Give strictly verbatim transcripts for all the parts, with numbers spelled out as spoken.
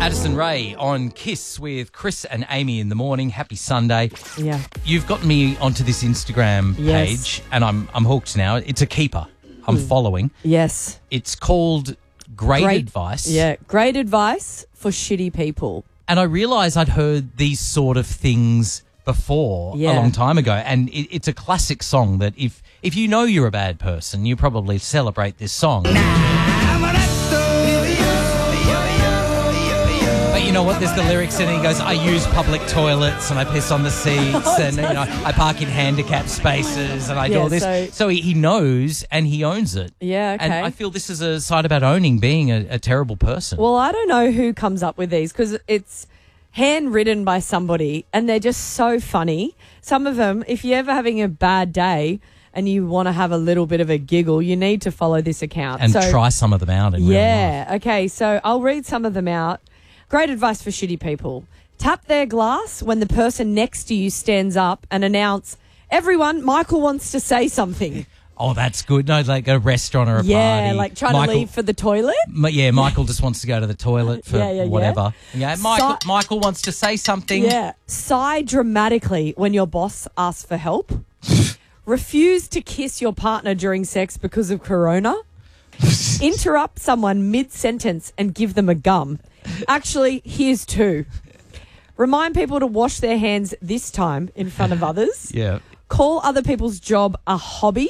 Addison Rae on Kiss with Chris and Amy in the morning. Happy Sunday. Yeah. You've got me onto this Instagram Yes. page and I'm I'm hooked now. It's a keeper. I'm following. Yes. It's called Great, Great- Advice. Yeah. Great advice for shitty people. And I realised I'd heard these sort of things before Yeah. a long time ago. And it, it's a classic song that if, if you know you're a bad person, you probably celebrate this song. But you know what? There's the lyrics in it. He goes, I use public toilets and I piss on the seats and you know I park in handicapped spaces and I do Yeah, all this. so- So, he, he knows and he owns it. Yeah, okay. And I feel this is a side about owning being a, a terrible person. Well, I don't know who comes up with these because it's handwritten by somebody and they're just so funny. Some of them, if you're ever having a bad day and you want to have a little bit of a giggle, you need to follow this account. and So- try some of them out in real life. Yeah. Okay. So I'll read some of them out. Great advice for shitty people. Tap their glass when the person next to you stands up and announce, everyone, Michael wants to say something. Oh, that's good. No, like a restaurant or a yeah, party. like trying Michael, to leave for the toilet. M- Yeah, Michael just wants to go to the toilet for Yeah, yeah, yeah. whatever. Yeah, Michael, Si- Michael wants to say something. Yeah. Sigh dramatically when your boss asks for help. Refuse to kiss your partner during sex because of corona. Interrupt someone mid-sentence and give them a gum. Actually, here's two. Remind people to wash their hands this time in front of others. Yeah. Call other people's job a hobby.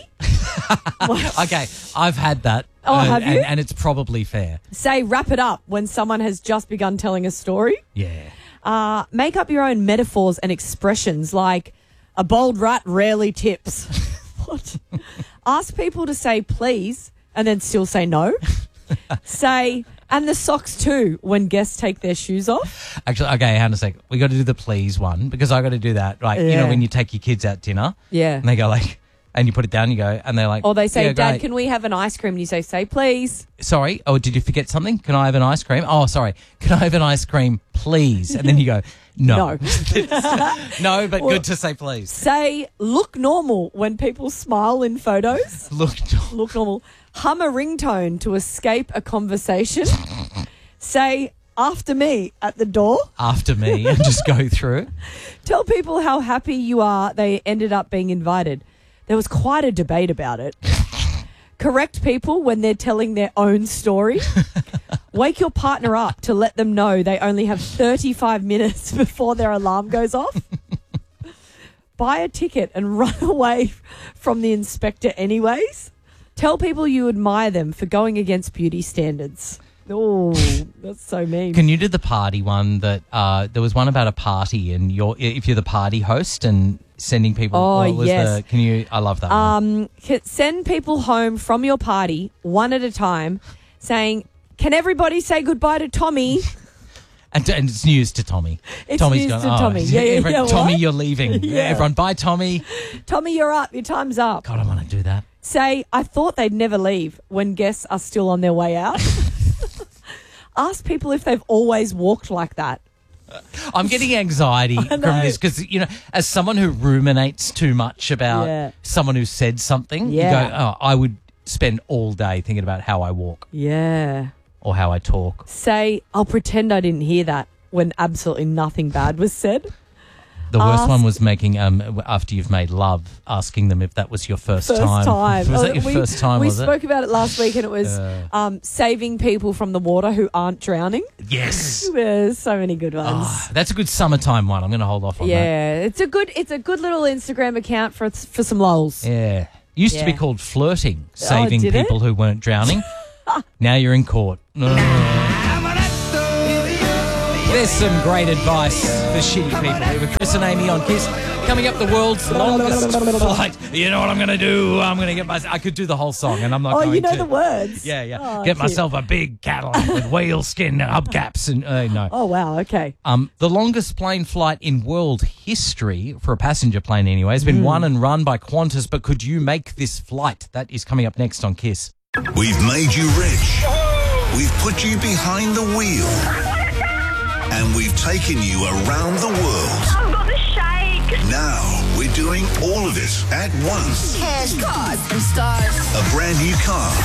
Okay, I've had that. Oh, uh, have you? And, and it's probably fair. Say wrap it up when someone has just begun telling a story. Yeah. Uh, make up your own metaphors and expressions like a bold rat rarely tips. What? Ask people to say please and then still say no. Say, and the socks too when guests take their shoes off. Actually, okay, hang on a sec. We got to do the please one because I got to do that. Like, you know, Yeah. when you take your kids out dinner Yeah. and they go like, and you put it down, you go, and they're like, Or they say, yeah, Dad, great. can we have an ice cream? And you say, say please. Sorry. Oh, did you forget something? Can I have an ice cream? Oh, sorry. Can I have an ice cream, please? And then you go, no. No. No, but Well- good to say please. Say look normal when people smile in photos. Look, Look normal. Hum a ringtone to escape a conversation. Say after me at the door. after me and just go through. Tell people how happy you are they ended up being invited. There was quite a debate about it. Correct people when they're telling their own story. Wake your partner up to let them know they only have thirty-five minutes before their alarm goes off. Buy a ticket and run away from the inspector anyways. Tell people you admire them for going against beauty standards. Oh, that's so mean. Can you do the party one that uh, there was one about a party and you're if you're the party host and sending people. Oh, what was yes. The, can you? I love that. one. Um, c- send people home from your party one at a time, saying, "Can everybody say goodbye to Tommy?" And, and it's news to Tommy. It's Tommy's news gone, to oh, Tommy. Yeah, yeah, everyone- yeah, Tommy, what? you're leaving. Yeah. Everyone, bye, Tommy. Tommy, you're up. Your time's up. God, I want to do that. Say, "I thought they'd never leave" when guests are still on their way out. Ask people if they've always walked like that. I'm getting anxiety from know. this because, you know, as someone who ruminates too much about Yeah. someone who said something, Yeah. you go, oh, I would spend all day thinking about how I walk Yeah. or how I talk. Say, "I'll pretend I didn't hear that" when absolutely nothing bad was said. The worst Ask- one was making, um, after you've made love, asking them if that was your first, First time. time. Was Oh, that your we, first time, We was spoke about it last week and it was Uh. um, saving people from the water who aren't drowning. it? Yes. There's so many good ones. Ah, that's a good summertime one. I'm going to hold off on that. Yeah, it's a good it's a good little Instagram account for for some lols. Yeah. Used to be Yeah. called flirting, saving did it? people who weren't drowning. Now you're in court. Ugh. There's some great advice for shitty people. With Chris and Amy on Kiss. Coming up, the world's longest flight. You know what I'm going to do? I'm going to get myself... I could do the whole song and I'm not Oh, going to. you know the words. Yeah, yeah. Oh, get cute. myself a big Cadillac with whale skin and hubcaps and... Uh, no. Oh wow, okay. Um, the longest plane flight in world history, for a passenger plane anyway, has been won and run by Qantas, but could you make this flight? That is coming up next on Kiss. We've made you rich. We've put you behind the wheel. And we've taken you around the world. I've got the shake. Now we're doing all of it at once. Cash, cars, and stars. A brand new car,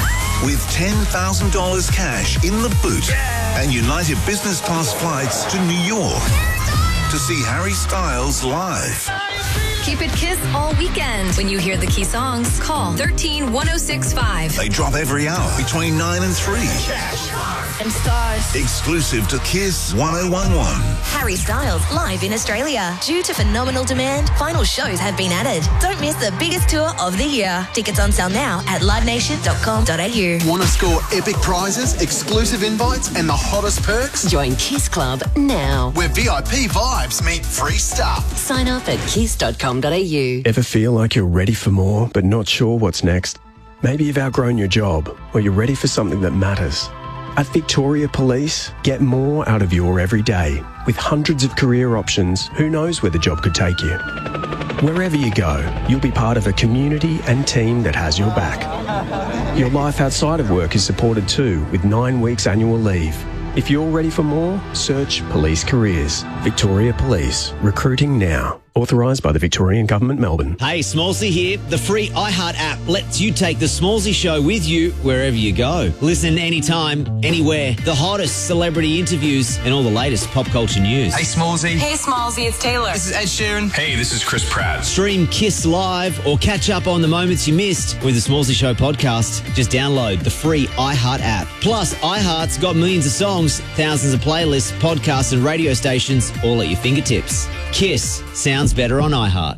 with ten thousand dollars cash in the boot and United Business Class flights to New York to see Harry Styles live. Keep it Kiss all weekend. When you hear the key songs, call thirteen one oh six five. They drop every hour between nine and three. And stars. Exclusive to Kiss one oh one one. Harry Styles live in Australia. Due to phenomenal demand, final shows have been added. Don't miss the biggest tour of the year. Tickets on sale now at live nation dot com dot a u. Want to score epic prizes, exclusive invites, and the hottest perks? Join Kiss Club now. Where V I P vibes meet free stuff. Sign up at kiss dot com dot a u. Ever feel like you're ready for more, but not sure what's next? Maybe you've outgrown your job, or you're ready for something that matters. At Victoria Police, get more out of your everyday. With hundreds of career options, who knows where the job could take you? Wherever you go, you'll be part of a community and team that has your back. Your life outside of work is supported too, with nine weeks annual leave. If you're ready for more, search Police Careers. Victoria Police. Recruiting now. Authorised by the Victorian Government, Melbourne. Hey, Smallsy here. The free iHeart app lets you take the Smallsy Show with you wherever you go. Listen anytime, anywhere. The hottest celebrity interviews and all the latest pop culture news. Hey, Smallsy. Hey, Smallsy, it's Taylor. This is Ed Sheeran. Hey, this is Chris Pratt. Stream Kiss Live or catch up on the moments you missed with the Smallsy Show podcast. Just download the free iHeart app. Plus, iHeart's got millions of songs, thousands of playlists, podcasts and radio stations all at your fingertips. Kiss sounds better on iHeart.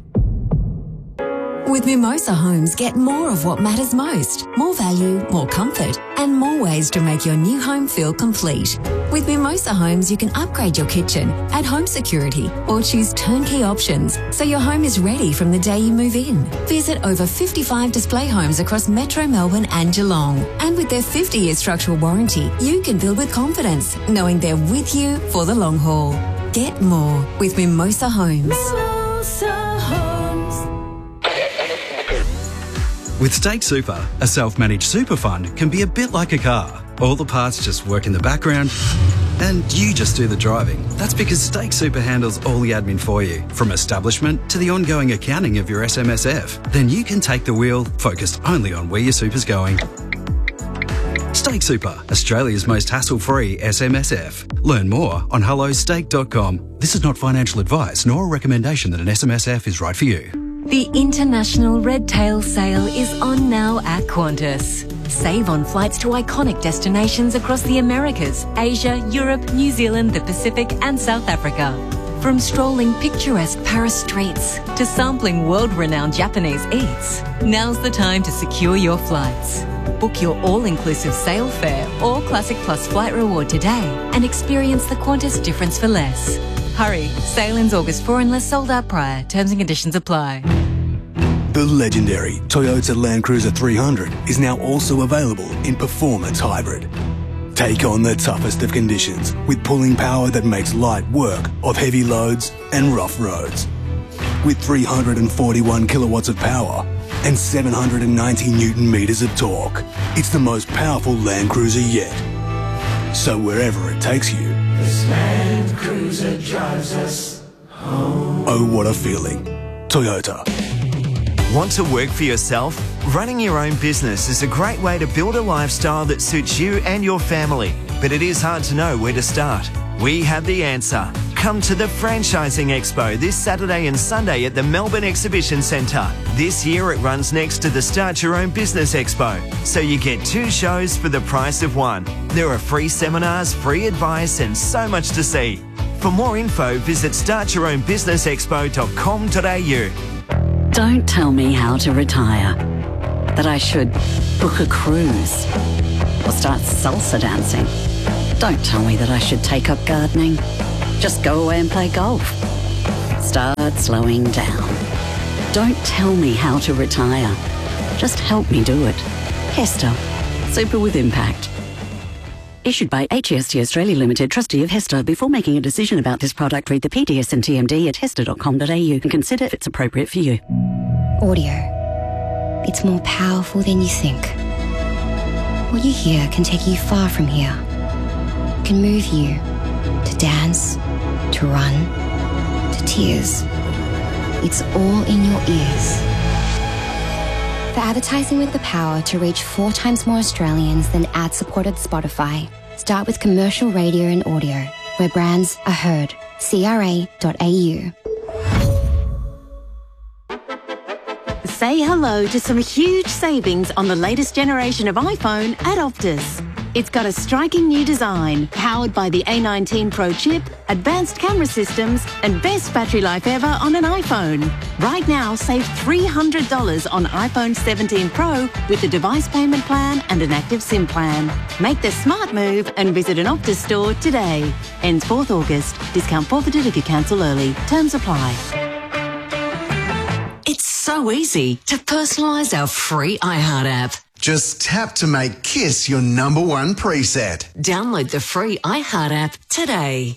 With Mimosa Homes, get more of what matters most. More value, more comfort, and more ways to make your new home feel complete. With Mimosa Homes, you can upgrade your kitchen, add home security, or choose turnkey options so your home is ready from the day you move in. Visit over fifty-five display homes across Metro Melbourne and Geelong. And with their fifty-year structural warranty, you can build with confidence, knowing they're with you for the long haul. Get more with Mimosa Homes. Mimosa Homes. With Stake Super, a self-managed super fund can be a bit like a car. All the parts just work in the background and you just do the driving. That's because Stake Super handles all the admin for you, from establishment to the ongoing accounting of your S M S F. Then you can take the wheel, focused only on where your super's going. Stake Super, Australia's most hassle-free S M S F. Learn more on hello stake dot com. This is not financial advice nor a recommendation that an S M S F is right for you. The International Red Tail Sale is on now at Qantas. Save on flights to iconic destinations across the Americas, Asia, Europe, New Zealand, the Pacific and South Africa. From strolling picturesque Paris streets to sampling world-renowned Japanese eats, now's the time to secure your flights. Book your all-inclusive sale fare or Classic Plus flight reward today and experience the Qantas difference for less. Hurry, sale ends August fourth unless sold out prior. Terms and conditions apply. The legendary Toyota Land Cruiser three hundred is now also available in Performance Hybrid. Take on the toughest of conditions with pulling power that makes light work of heavy loads and rough roads. With three hundred forty-one kilowatts of power and seven hundred ninety newton meters of torque, it's the most powerful Land Cruiser yet. So wherever it takes you, this Land Cruiser drives us home. Oh, what a feeling. Toyota. Want to work for yourself? Running your own business is a great way to build a lifestyle that suits you and your family, but it is hard to know where to start. We have the answer. Come to the Franchising Expo this Saturday and Sunday at the Melbourne Exhibition Centre. This year it runs next to the Start Your Own Business Expo, so you get two shows for the price of one. There are free seminars, free advice and so much to see. For more info, visit start your own business expo dot com dot a u. Don't tell me how to retire. That I should book a cruise or start salsa dancing. Don't tell me that I should take up gardening. Just go away and play golf. Start slowing down. Don't tell me how to retire. Just help me do it. Hester. Super with impact. Issued by H E S T Australia Limited, trustee of Hester. Before making a decision about this product, read the P D S and T M D at hester dot com dot a u and consider if it's appropriate for you. Audio. It's more powerful than you think. What you hear can take you far from here. It can move you to dance, to run, to tears. It's all in your ears. For advertising with the power to reach four times more Australians than ad-supported Spotify, start with commercial radio and audio, where brands are heard. C R A dot A U. Say hello to some huge savings on the latest generation of iPhone at Optus. It's got a striking new design, powered by the A nineteen Pro chip, advanced camera systems, and best battery life ever on an iPhone. Right now, save three hundred dollars on iPhone seventeen Pro with the device payment plan and an active SIM plan. Make the smart move and visit an Optus store today. Ends fourth August. Discount forfeited if you cancel early. Terms apply. It's so easy to personalise our free iHeart app. Just tap to make Kiss your number one preset. Download the free iHeart app today.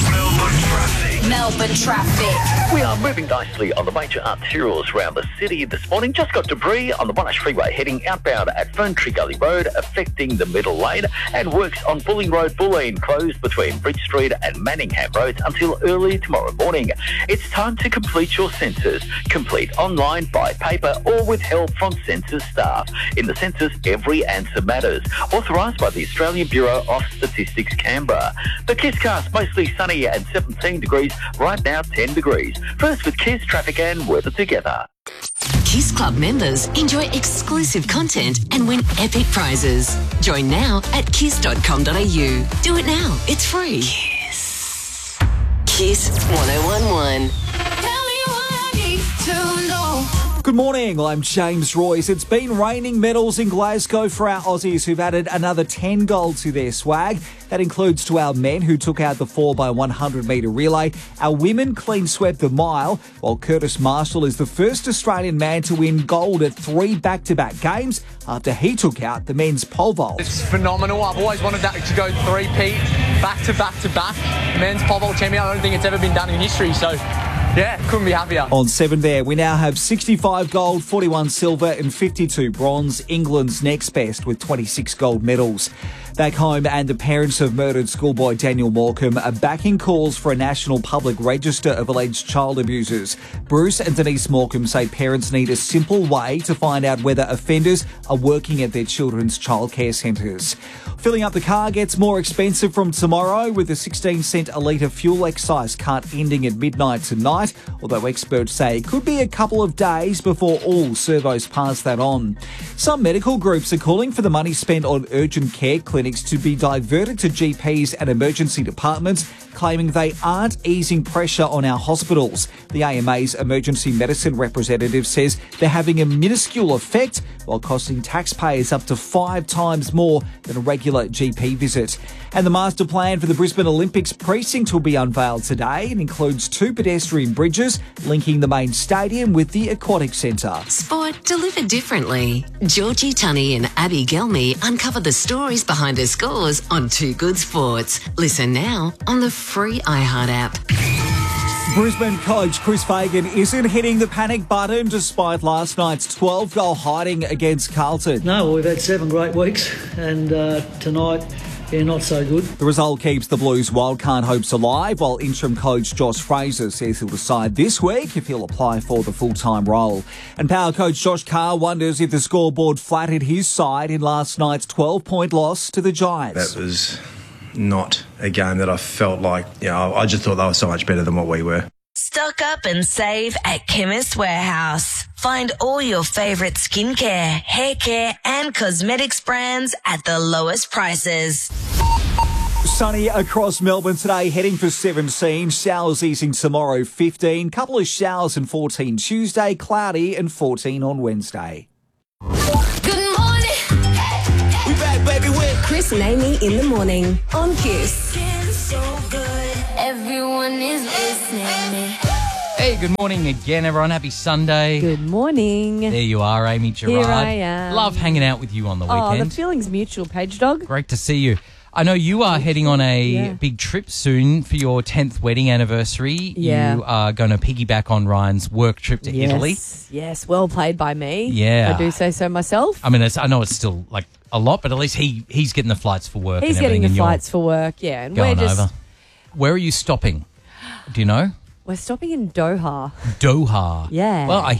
Melbourne traffic. We are moving nicely on the major arterials around the city this morning. Just got debris on the Monash Freeway heading outbound at Fern Tree Gully Road, affecting the middle lane, and works on Bulleen Road, Bulleen, closed between Bridge Street and Manningham Roads until early tomorrow morning. It's time to complete your census. Complete online, by paper, or with help from census staff. In the census, every answer matters. Authorised by the Australian Bureau of Statistics, Canberra. The Kisscast, mostly sunny and seventeen degrees. Right now, ten degrees. First with Kiss, traffic and weather together. Kiss Club members enjoy exclusive content and win epic prizes. Join now at kiss dot com dot a u. Do it now. It's free. Kiss. Kiss one oh one one. Tell me what I need to know. Good morning, I'm James Royce. It's been raining medals in Glasgow for our Aussies who've added another ten gold to their swag. That includes to our men who took out the four by one hundred metre relay. Our women clean swept the mile, while Curtis Marshall is the first Australian man to win gold at three back-to-back games after he took out the men's pole vault. It's phenomenal. I've always wanted that to go three-peat, back-to-back-to-back. Men's pole vault champion, I don't think it's ever been done in history, so yeah, couldn't be happier. On seven there, we now have sixty-five gold, forty-one silver and fifty-two bronze. England's next best with twenty-six gold medals. Back home, and the parents of murdered schoolboy Daniel Morecambe are backing calls for a national public register of alleged child abusers. Bruce and Denise Morecambe say parents need a simple way to find out whether offenders are working at their children's childcare centres. Filling up the car gets more expensive from tomorrow, with the sixteen cent a litre fuel excise cut ending at midnight tonight, although experts say it could be a couple of days before all servos pass that on. Some medical groups are calling for the money spent on urgent care clinics to be diverted to G Ps and emergency departments, claiming they aren't easing pressure on our hospitals. The A M A's emergency medicine representative says they're having a minuscule effect while costing taxpayers up to five times more than a regular G P visit. And the master plan for the Brisbane Olympics precinct will be unveiled today. It includes two pedestrian bridges linking the main stadium with the aquatic centre. Sport delivered differently. Georgie Tunney and Abby Gelmy uncover the stories behind the scores on Two Good Sports. Listen now on the free iHeart app. Brisbane coach Chris Fagan isn't hitting the panic button despite last night's twelve-goal hiding against Carlton. No, well, we've had seven great weeks, and uh, tonight, yeah, not so good. The result keeps the Blues' wildcard hopes alive, while interim coach Josh Fraser says he'll decide this week if he'll apply for the full-time role. And power coach Josh Carr wonders if the scoreboard flattered his side in last night's twelve-point loss to the Giants. That was not a game that I felt like, you know, I just thought they were so much better than what we were. Stock up and save at Chemist Warehouse. Find all your favourite skincare, hair care and cosmetics brands at the lowest prices. Sunny across Melbourne today, heading for seventeen. Showers easing tomorrow, fifteen. Couple of showers and fourteen Tuesday. Cloudy and fourteen on Wednesday. Good morning. We back, baby, with Chris and Amy in the morning on Kiss. so good. Everyone is listening. Hey, good morning again, everyone. Happy Sunday. Good morning. There you are, Amy Gerard. Here I am. Love hanging out with you on the Oh, weekend. the feeling's mutual, Page Dog. Great to see you. I know you are heading on a Yeah. big trip soon for your tenth wedding anniversary. Yeah. You are going to piggyback on Ryan's work trip to yes. Italy. Yes, well played by me. Yeah. I do say so myself. I mean, it's, I know it's still like a lot, but at least he he's getting the flights for work. He's and getting the everything, and flights for work, yeah. And you're we're going just over. Where are you stopping? Do you know? we're stopping in Doha. Doha. Yeah. Well, I hear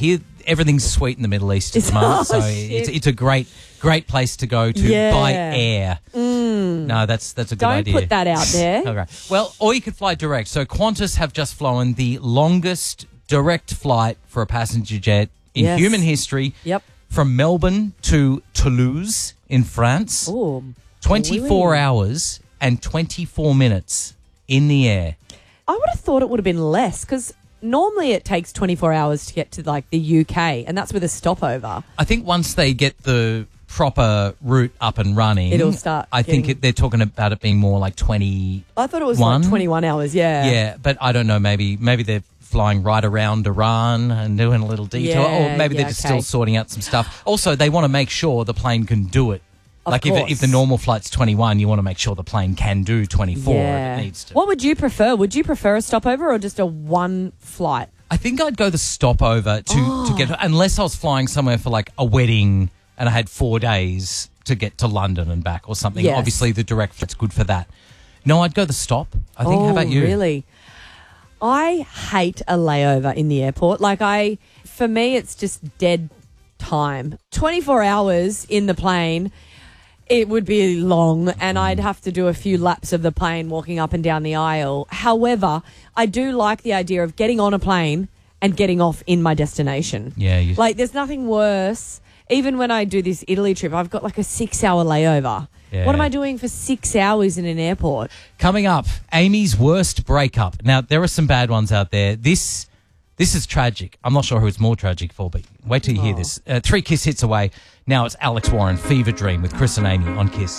everything's sweet in the Middle East at the moment, so Oh, it's, shit. it's a great great place to go to Yeah. by air. Mm. No, that's that's a good Don't idea. put that out there. Okay. Well, or you could fly direct. So Qantas have just flown the longest direct flight for a passenger jet in Yes. human history. Yep. From Melbourne to Toulouse in France. Ooh, twenty-four really? hours and twenty-four minutes in the air. I would have thought it would have been less because normally it takes twenty-four hours to get to like the U K, and that's with a stopover. I think once they get the proper route up and running, It'll start I think getting- it, they're talking about it being more like twenty. I thought it was One? like twenty-one hours. Yeah. Yeah, but I don't know. Maybe maybe they're flying right around Iran and doing a little detour, Yeah, or maybe yeah, they're just okay. still sorting out some stuff. Also, they want to make sure the plane can do it. Of like if, it- course. if the normal flight's twenty-one, you want to make sure the plane can do twenty-four Yeah. if it needs to. What would you prefer? Would you prefer a stopover or just a one flight? I think I'd go the stopover to, Oh. to get, unless I was flying somewhere for like a wedding and I had four days to get to London and back or something. Yes. Obviously, the direct flight's good for that. No, I'd go the stop. I think. Oh, How about you? Really? I hate a layover in the airport. Like I, for me, it's just dead time. twenty-four hours in the plane, it would be long, and I'd have to do a few laps of the plane walking up and down the aisle. However, I do like the idea of getting on a plane and getting off in my destination. Yeah, you, Like, there's nothing worse. Even when I do this Italy trip, I've got like a six-hour layover. Yeah. What am I doing for six hours in an airport? Coming up, Amy's worst breakup. Now, there are some bad ones out there. This this is tragic. I'm not sure who it's more tragic for, but wait till you hear Oh. this. Uh, three Kiss hits away. Now it's Alex Warren, Fever Dream with Chris and Amy on Kiss.